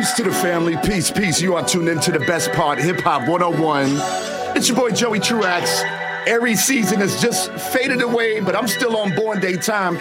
Peace to the family. Peace, peace. You are tuned into the best part, Hip Hop 101. It's your boy Joey Truax. Aries season has just faded away, but I'm still on Born Day time.